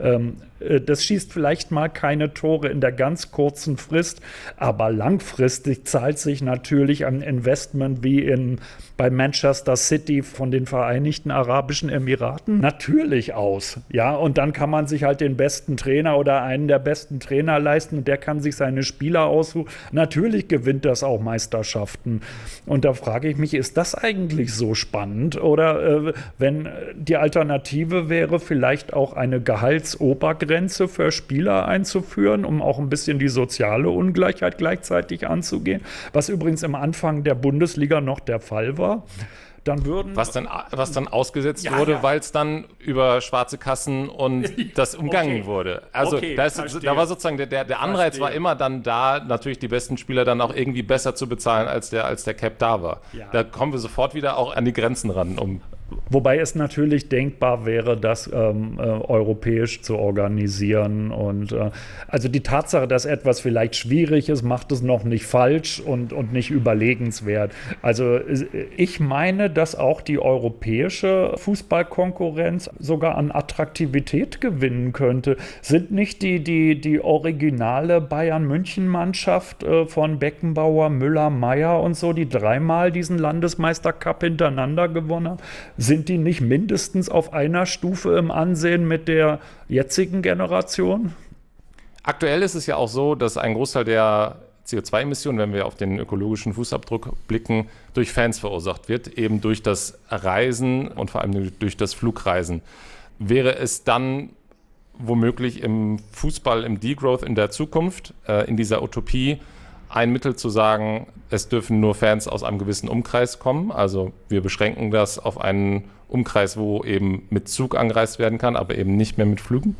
Das schießt vielleicht mal keine Tore in der ganz kurzen Frist, aber langfristig zahlt sich natürlich ein Investment wie bei Manchester City von den Vereinigten Arabischen Emiraten natürlich aus. Ja, und dann kann man sich halt den besten Trainer oder einen der besten Trainer leisten und der kann sich seine Spieler aussuchen. Natürlich gewinnt das auch Meisterschaften. Und da frage ich mich, ist das eigentlich so spannend? Oder wenn die Alternative wäre, vielleicht auch eine Gehaltsobergrenze für Spieler einzuführen, um auch ein bisschen die soziale Ungleichheit gleichzeitig anzugehen, was übrigens am Anfang der Bundesliga noch der Fall war. Dann was dann ausgesetzt wurde, weil es dann über schwarze Kassen und das umgangen wurde. Also da war sozusagen der Anreiz war immer dann da, natürlich die besten Spieler dann auch irgendwie besser zu bezahlen, als der Cap da war. Ja. Da kommen wir sofort wieder auch an die Grenzen ran. Wobei es natürlich denkbar wäre, das europäisch zu organisieren. Und also die Tatsache, dass etwas vielleicht schwierig ist, macht es noch nicht falsch und nicht überlegenswert. Also ich meine, dass auch die europäische Fußballkonkurrenz sogar an Attraktivität gewinnen könnte. Sind nicht die originale Bayern-München-Mannschaft von Beckenbauer, Müller, Meier und so, die 3-mal diesen Landesmeistercup hintereinander gewonnen haben? Sind die nicht mindestens auf einer Stufe im Ansehen mit der jetzigen Generation? Aktuell ist es ja auch so, dass ein Großteil der CO2-Emissionen, wenn wir auf den ökologischen Fußabdruck blicken, durch Fans verursacht wird, eben durch das Reisen und vor allem durch das Flugreisen. Wäre es dann womöglich im Fußball, im Degrowth in der Zukunft, in dieser Utopie, ein Mittel zu sagen, es dürfen nur Fans aus einem gewissen Umkreis kommen. Also wir beschränken das auf einen Umkreis, wo eben mit Zug angereist werden kann, aber eben nicht mehr mit Flügen?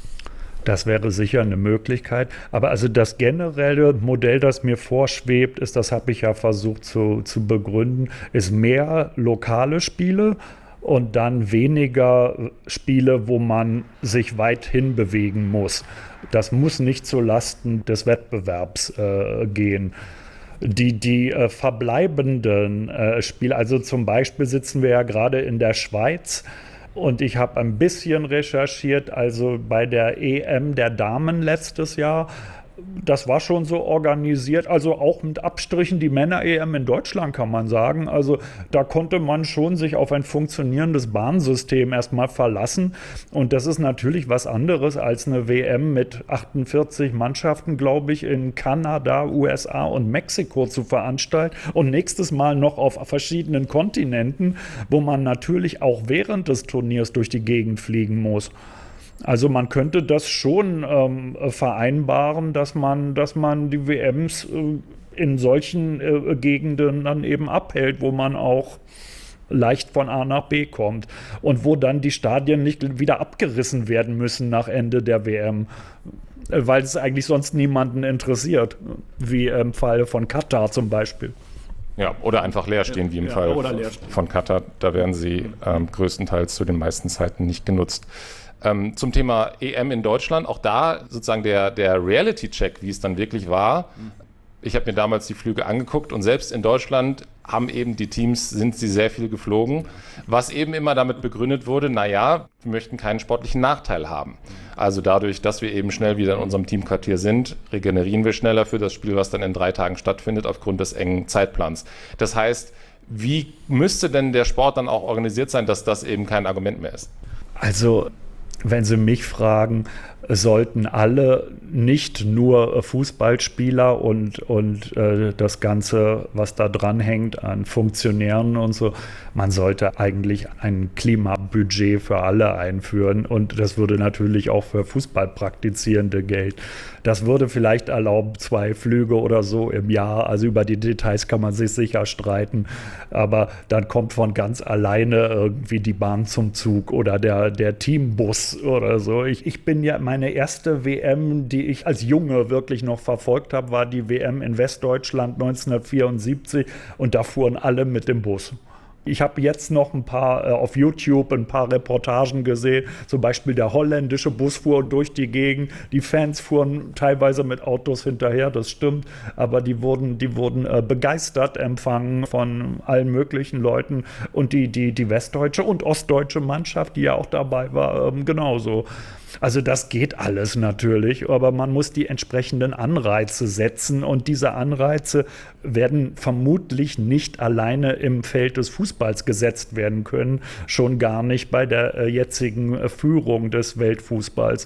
Das wäre sicher eine Möglichkeit. Aber also das generelle Modell, das mir vorschwebt, ist, das habe ich ja versucht zu begründen, ist mehr lokale Spiele und dann weniger Spiele, wo man sich weit hin bewegen muss. Das muss nicht zu Lasten des Wettbewerbs gehen. Die verbleibenden Spiele, also zum Beispiel sitzen wir ja gerade in der Schweiz und ich habe ein bisschen recherchiert, also bei der EM der Damen letztes Jahr, das war schon so organisiert, also auch mit Abstrichen die Männer-EM in Deutschland, kann man sagen. Also da konnte man schon sich auf ein funktionierendes Bahnsystem erstmal verlassen. Und das ist natürlich was anderes als eine WM mit 48 Mannschaften, glaube ich, in Kanada, USA und Mexiko zu veranstalten. Und nächstes Mal noch auf verschiedenen Kontinenten, wo man natürlich auch während des Turniers durch die Gegend fliegen muss. Also man könnte das schon vereinbaren, dass man die WMs in solchen Gegenden dann eben abhält, wo man auch leicht von A nach B kommt und wo dann die Stadien nicht wieder abgerissen werden müssen nach Ende der WM, weil es eigentlich sonst niemanden interessiert, wie im Fall von Katar zum Beispiel. Ja, oder einfach leer stehen, wie im Fall von Katar. Da werden sie größtenteils zu den meisten Zeiten nicht genutzt. Zum Thema EM in Deutschland, auch da sozusagen der Reality-Check, wie es dann wirklich war. Ich habe mir damals die Flüge angeguckt und selbst in Deutschland sind sie sehr viel geflogen, was eben immer damit begründet wurde, wir möchten keinen sportlichen Nachteil haben. Also dadurch, dass wir eben schnell wieder in unserem Teamquartier sind, regenerieren wir schneller für das Spiel, was dann in 3 Tagen stattfindet, aufgrund des engen Zeitplans. Das heißt, wie müsste denn der Sport dann auch organisiert sein, dass das eben kein Argument mehr ist? Also, wenn Sie mich fragen, sollten alle, nicht nur Fußballspieler und das Ganze, was da dranhängt an Funktionären und so, man sollte eigentlich ein Klimabudget für alle einführen und das würde natürlich auch für Fußballpraktizierende gelten. Das würde vielleicht erlauben, 2 Flüge oder so im Jahr, also über die Details kann man sich sicher streiten, aber dann kommt von ganz alleine irgendwie die Bahn zum Zug oder der Teambus oder so. Ich bin ja, meine erste WM, die ich als Junge wirklich noch verfolgt habe, war die WM in Westdeutschland 1974 und da fuhren alle mit dem Bus. Ich habe jetzt noch auf YouTube ein paar Reportagen gesehen, zum Beispiel der holländische Bus fuhr durch die Gegend, die Fans fuhren teilweise mit Autos hinterher, das stimmt, aber die wurden begeistert empfangen von allen möglichen Leuten und die westdeutsche und ostdeutsche Mannschaft, die ja auch dabei war, genauso. Also das geht alles natürlich, aber man muss die entsprechenden Anreize setzen und diese Anreize werden vermutlich nicht alleine im Feld des Fußballs gesetzt werden können, schon gar nicht bei der jetzigen Führung des Weltfußballs.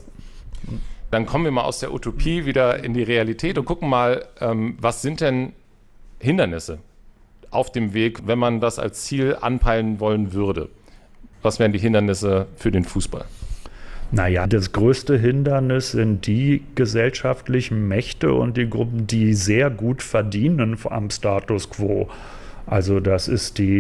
Dann kommen wir mal aus der Utopie wieder in die Realität und gucken mal, was sind denn Hindernisse auf dem Weg, wenn man das als Ziel anpeilen wollen würde? Was wären die Hindernisse für den Fußball? Naja, das größte Hindernis sind die gesellschaftlichen Mächte und die Gruppen, die sehr gut verdienen am Status quo. Also das ist die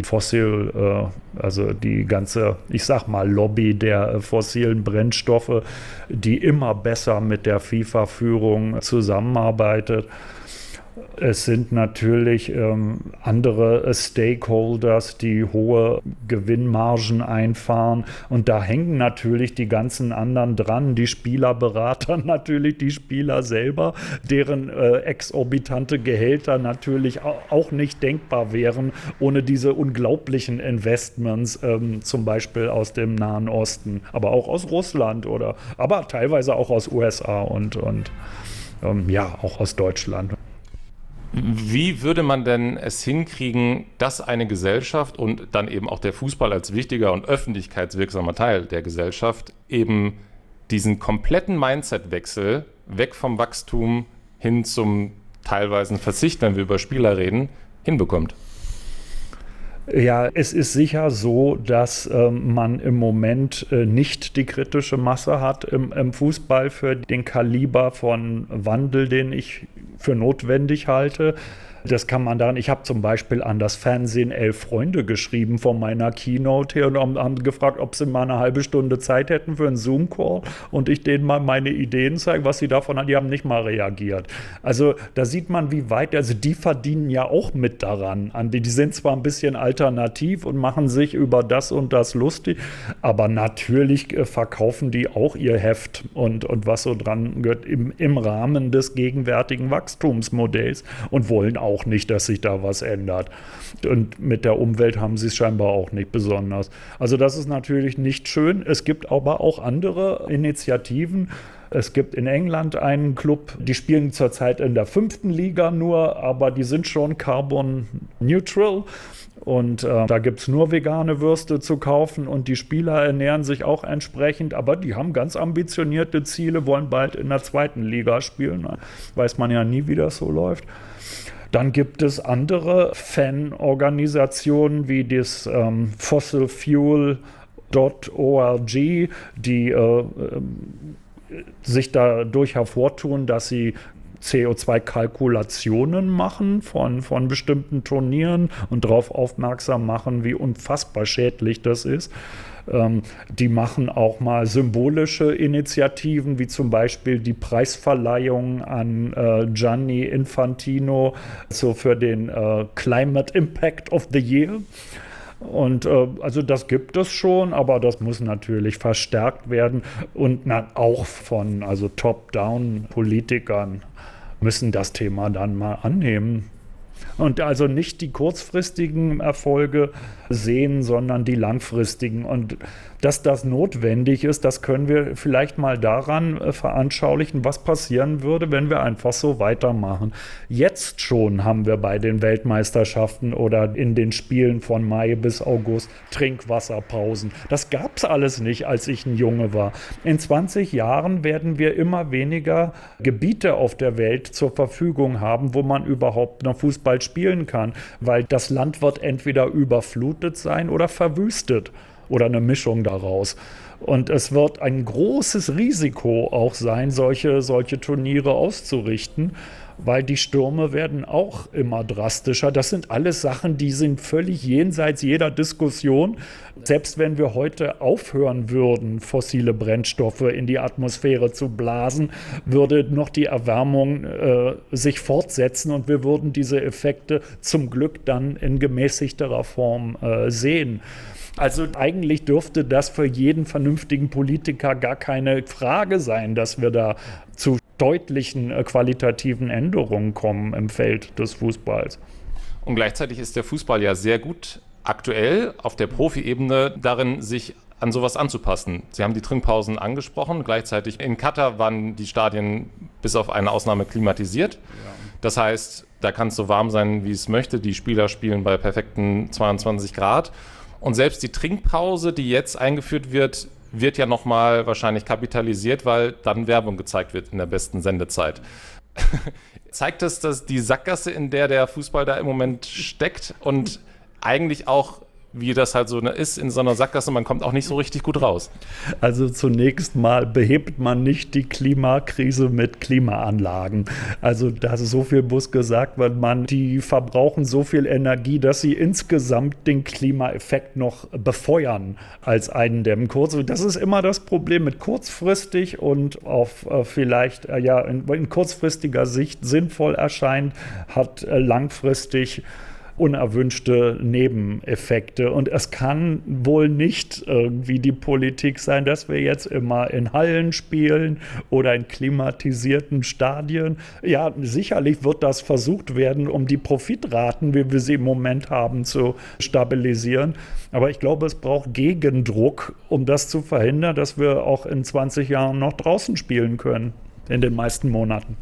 die ganze, ich sag mal, Lobby der fossilen Brennstoffe, die immer besser mit der FIFA-Führung zusammenarbeitet. Es sind natürlich andere Stakeholders, die hohe Gewinnmargen einfahren und da hängen natürlich die ganzen anderen dran, die Spielerberater, natürlich die Spieler selber, deren exorbitante Gehälter natürlich auch nicht denkbar wären ohne diese unglaublichen Investments, zum Beispiel aus dem Nahen Osten, aber auch aus Russland aber teilweise auch aus USA und auch aus Deutschland. Wie würde man denn es hinkriegen, dass eine Gesellschaft und dann eben auch der Fußball als wichtiger und öffentlichkeitswirksamer Teil der Gesellschaft eben diesen kompletten Mindset-Wechsel weg vom Wachstum hin zum teilweisen Verzicht, wenn wir über Spieler reden, hinbekommt? Ja, es ist sicher so, dass man im Moment nicht die kritische Masse hat im Fußball für den Kaliber von Wandel, den ich für notwendig halte. Das kann man dann, ich habe zum Beispiel an das Fernsehen 11 Freunde geschrieben von meiner Keynote her und haben gefragt, ob sie mal eine halbe Stunde Zeit hätten für einen Zoom-Call und ich denen mal meine Ideen zeige, was sie davon haben. Die haben nicht mal reagiert. Also da sieht man, wie weit, also die verdienen ja auch mit daran. Die sind zwar ein bisschen alternativ und machen sich über das und das lustig, aber natürlich verkaufen die auch ihr Heft und was so dran gehört im Rahmen des gegenwärtigen Wachstumsmodells und wollen auch nicht, dass sich da was ändert. Und mit der Umwelt haben sie es scheinbar auch nicht besonders. Also das ist natürlich nicht schön. Es gibt aber auch andere Initiativen. Es gibt in England einen Club, die spielen zurzeit in der 5. Liga nur, aber die sind schon carbon neutral. Und da gibt es nur vegane Würste zu kaufen und die Spieler ernähren sich auch entsprechend, aber die haben ganz ambitionierte Ziele, wollen bald in der 2. Liga spielen. Weiß man ja nie, wie das so läuft. Dann gibt es andere Fanorganisationen wie das Fossil Fuel .org, die sich dadurch hervortun, dass sie CO2-Kalkulationen machen von bestimmten Turnieren und darauf aufmerksam machen, wie unfassbar schädlich das ist. Die machen auch mal symbolische Initiativen, wie zum Beispiel die Preisverleihung an Gianni Infantino für den Climate Impact of the Year. Und also das gibt es schon, aber das muss natürlich verstärkt werden und auch von Top-Down-Politikern müssen das Thema dann mal annehmen. Und also nicht die kurzfristigen Erfolge sehen, sondern die langfristigen. Und dass das notwendig ist, das können wir vielleicht mal daran veranschaulichen, was passieren würde, wenn wir einfach so weitermachen. Jetzt schon haben wir bei den Weltmeisterschaften oder in den Spielen von Mai bis August Trinkwasserpausen. Das gab es alles nicht, als ich ein Junge war. In 20 Jahren werden wir immer weniger Gebiete auf der Welt zur Verfügung haben, wo man überhaupt noch Fußball spielen kann, weil das Land wird entweder überflutet sein oder verwüstet oder eine Mischung daraus. Und es wird ein großes Risiko auch sein, solche Turniere auszurichten, weil die Stürme werden auch immer drastischer. Das sind alles Sachen, die sind völlig jenseits jeder Diskussion. Selbst wenn wir heute aufhören würden, fossile Brennstoffe in die Atmosphäre zu blasen, würde noch die Erwärmung sich fortsetzen und wir würden diese Effekte zum Glück dann in gemäßigterer Form sehen. Also eigentlich dürfte das für jeden vernünftigen Politiker gar keine Frage sein, dass wir da zu deutlichen qualitativen Änderungen kommen im Feld des Fußballs. Und gleichzeitig ist der Fußball ja sehr gut aktuell auf der Profi-Ebene darin, sich an sowas anzupassen. Sie haben die Trinkpausen angesprochen. Gleichzeitig in Katar waren die Stadien bis auf eine Ausnahme klimatisiert. Ja. Das heißt, da kann es so warm sein, wie es möchte. Die Spieler spielen bei perfekten 22 Grad. Und selbst die Trinkpause, die jetzt eingeführt wird, wird ja nochmal wahrscheinlich kapitalisiert, weil dann Werbung gezeigt wird in der besten Sendezeit. Zeigt das, dass die Sackgasse, in der Fußball da im Moment steckt und eigentlich auch, wie das halt so ist, in so einer Sackgasse, man kommt auch nicht so richtig gut raus? Also zunächst mal behebt man nicht die Klimakrise mit Klimaanlagen. Also da so viel muss gesagt werden, die verbrauchen so viel Energie, dass sie insgesamt den Klimaeffekt noch befeuern als eindämmen. Das ist immer das Problem mit kurzfristig und auf vielleicht in kurzfristiger Sicht sinnvoll erscheint, hat langfristig unerwünschte Nebeneffekte. Und es kann wohl nicht irgendwie die Politik sein, dass wir jetzt immer in Hallen spielen oder in klimatisierten Stadien. Ja, sicherlich wird das versucht werden, um die Profitraten, wie wir sie im Moment haben, zu stabilisieren. Aber ich glaube, es braucht Gegendruck, um das zu verhindern, dass wir auch in 20 Jahren noch draußen spielen können, in den meisten Monaten.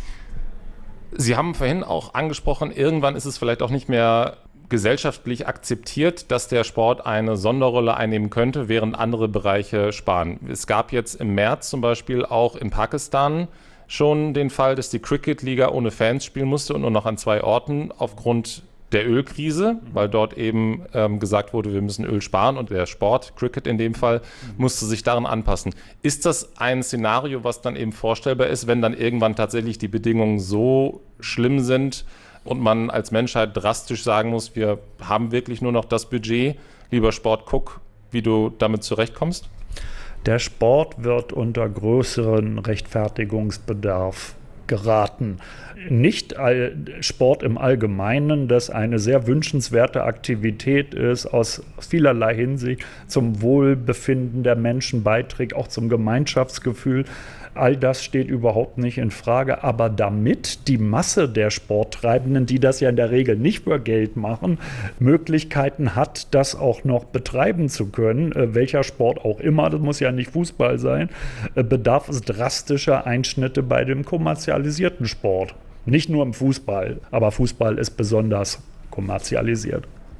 Sie haben vorhin auch angesprochen, irgendwann ist es vielleicht auch nicht mehr gesellschaftlich akzeptiert, dass der Sport eine Sonderrolle einnehmen könnte, während andere Bereiche sparen. Es gab jetzt im März zum Beispiel auch in Pakistan schon den Fall, dass die Cricket-Liga ohne Fans spielen musste und nur noch an 2 Orten aufgrund der Ölkrise, weil dort eben gesagt wurde, wir müssen Öl sparen und der Sport, Cricket in dem Fall, musste sich daran anpassen. Ist das ein Szenario, was dann eben vorstellbar ist, wenn dann irgendwann tatsächlich die Bedingungen so schlimm sind und man als Menschheit drastisch sagen muss, wir haben wirklich nur noch das Budget, lieber Sport, guck, wie du damit zurechtkommst? Der Sport wird unter größeren Rechtfertigungsbedarf geraten. Nicht Sport im Allgemeinen, das eine sehr wünschenswerte Aktivität ist, aus vielerlei Hinsicht zum Wohlbefinden der Menschen beiträgt, auch zum Gemeinschaftsgefühl. All das steht überhaupt nicht in Frage. Aber damit die Masse der Sporttreibenden, die das ja in der Regel nicht für Geld machen, Möglichkeiten hat, das auch noch betreiben zu können, welcher Sport auch immer, das muss ja nicht Fußball sein, bedarf es drastischer Einschnitte bei dem kommerzialisierten Sport. Nicht nur im Fußball, aber Fußball ist besonders kommerzialisiert.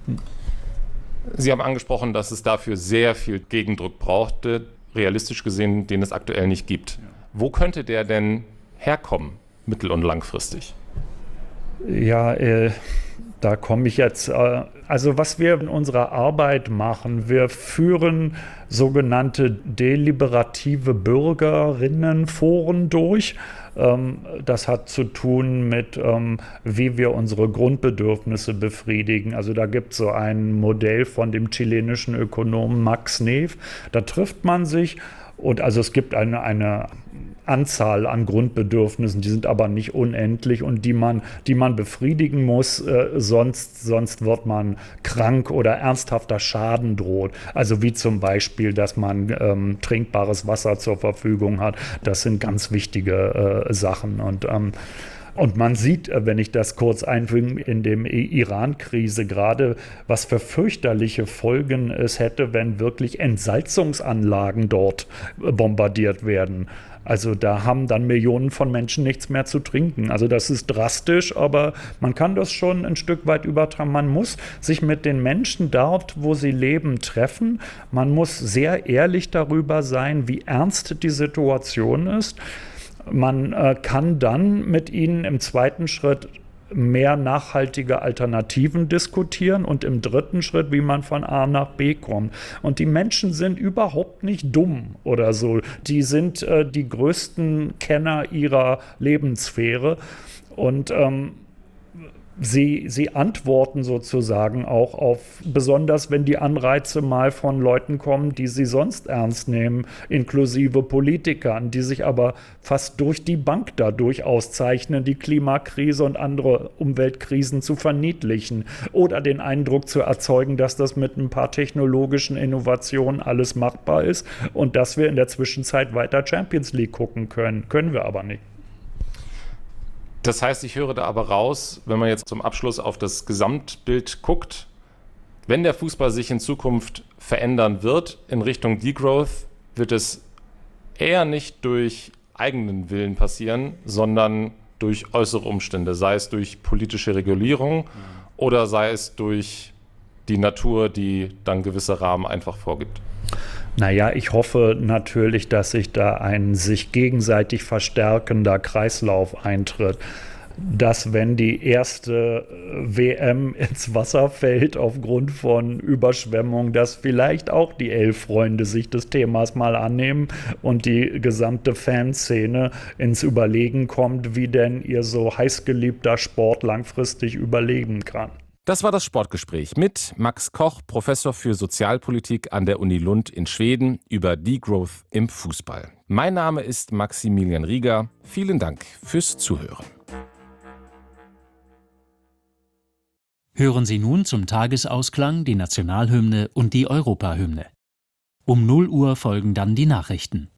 Sie haben angesprochen, dass es dafür sehr viel Gegendruck brauchte, realistisch gesehen, den es aktuell nicht gibt. Wo könnte der denn herkommen, mittel- und langfristig? Ja, Da komme ich jetzt, also was wir in unserer Arbeit machen, wir führen sogenannte deliberative Bürgerinnenforen durch. Das hat zu tun mit, wie wir unsere Grundbedürfnisse befriedigen. Also da gibt es so ein Modell von dem chilenischen Ökonomen Max Neef. Da trifft man sich und also es gibt eine Anzahl an Grundbedürfnissen, die sind aber nicht unendlich und die man befriedigen muss, sonst wird man krank oder ernsthafter Schaden droht. Also wie zum Beispiel, dass man trinkbares Wasser zur Verfügung hat. Das sind ganz wichtige Sachen und man sieht, wenn ich das kurz einfüge, in der Iran-Krise gerade, was für fürchterliche Folgen es hätte, wenn wirklich Entsalzungsanlagen dort bombardiert werden. Also da haben dann Millionen von Menschen nichts mehr zu trinken. Also das ist drastisch, aber man kann das schon ein Stück weit übertragen. Man muss sich mit den Menschen dort, wo sie leben, treffen. Man muss sehr ehrlich darüber sein, wie ernst die Situation ist. Man kann dann mit ihnen im zweiten Schritt mehr nachhaltige Alternativen diskutieren und im dritten Schritt, wie man von A nach B kommt. Und die Menschen sind überhaupt nicht dumm oder so. Die sind die größten Kenner ihrer Lebenssphäre und Sie antworten sozusagen auch auf, besonders wenn die Anreize mal von Leuten kommen, die sie sonst ernst nehmen, inklusive Politikern, die sich aber fast durch die Bank dadurch auszeichnen, die Klimakrise und andere Umweltkrisen zu verniedlichen oder den Eindruck zu erzeugen, dass das mit ein paar technologischen Innovationen alles machbar ist und dass wir in der Zwischenzeit weiter Champions League gucken können. Können wir aber nicht. Das heißt, ich höre da aber raus, wenn man jetzt zum Abschluss auf das Gesamtbild guckt, wenn der Fußball sich in Zukunft verändern wird in Richtung Degrowth, wird es eher nicht durch eigenen Willen passieren, sondern durch äußere Umstände, sei es durch politische Regulierung oder sei es durch die Natur, die dann gewisse Rahmen einfach vorgibt. Naja, ich hoffe natürlich, dass sich da ein sich gegenseitig verstärkender Kreislauf eintritt. Dass, wenn die erste WM ins Wasser fällt aufgrund von Überschwemmung, dass vielleicht auch die 11 Freunde sich des Themas mal annehmen und die gesamte Fanszene ins Überlegen kommt, wie denn ihr so heißgeliebter Sport langfristig überleben kann. Das war das Sportgespräch mit Max Koch, Professor für Sozialpolitik an der Uni Lund in Schweden, über Degrowth im Fußball. Mein Name ist Maximilian Rieger. Vielen Dank fürs Zuhören. Hören Sie nun zum Tagesausklang die Nationalhymne und die Europahymne. Um 0 Uhr folgen dann die Nachrichten.